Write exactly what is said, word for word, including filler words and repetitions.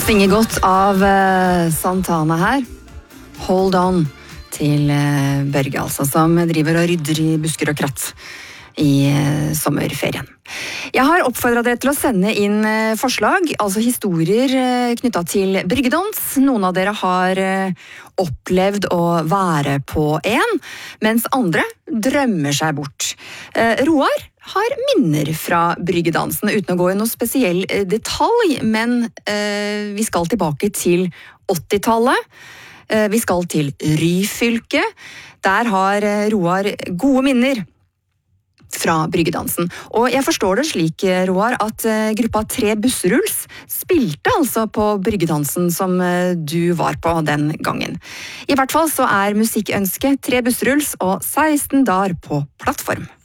Svinger godt av uh, Santana her. Hold on til uh, Børge, altså, som driver og rydder i busker og kratt i uh, sommerferien. Jeg har oppfordret dere til å sende inn uh, forslag, altså historier uh, knyttet til bryggedans. Noen av dere har uh, opplevd å være på en, mens andre drømmer seg bort. Uh, Roar har minner fra bryggedansen, uten å gå i noe spesiell detalj, men eh, vi skal tilbake til åttitallet. Eh, vi skal til Ryfylke. Der har Roar gode minner fra bryggedansen. Og jeg forstår det slik, Roar, at eh, gruppa Tre Busseruls spilte altså på bryggedansen som eh, du var på den gangen. I hvert fall så er musikkønsket Tre Busseruls og seksten dager på plattform.